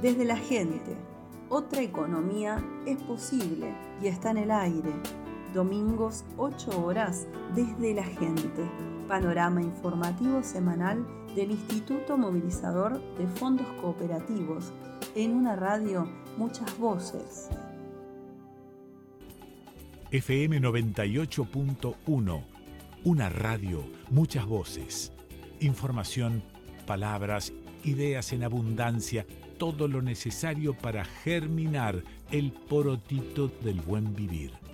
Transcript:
Desde la gente, otra economía es posible y está en el aire. Domingos, 8 horas, Desde la gente. Panorama informativo semanal del Instituto Movilizador de Fondos Cooperativos. En una radio, muchas voces. FM 98.1. Una radio, muchas voces. Información, palabras, ideas en abundancia, todo lo necesario para germinar el porotito del buen vivir.